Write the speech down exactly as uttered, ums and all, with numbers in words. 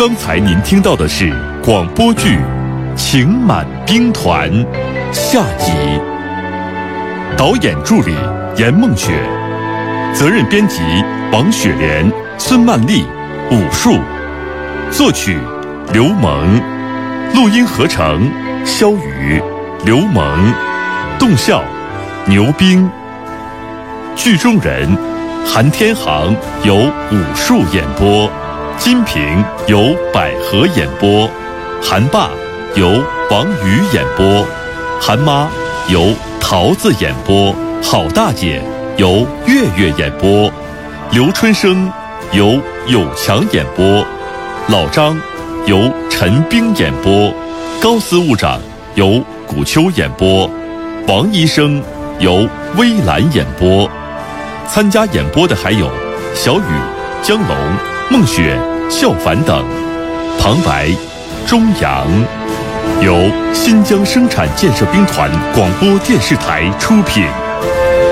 刚才您听到的是广播剧《情满兵团》下集，导演助理严梦雪，责任编辑王雪莲、孙曼丽，武术，作曲刘萌，录音合成肖宇、刘萌，动效牛兵。剧中人韩天航由武术演播，金平由百合演播，韩爸由王宇演播，韩妈由桃子演播，郝大姐由月月演播，刘春生由有强演播，老张由陈冰演播，高司务长由古秋演播，王医生由微兰演播。参加演播的还有小雨、江龙、孟雪、笑凡等。旁白钟阳，由新疆生产建设兵团广播电视台出品。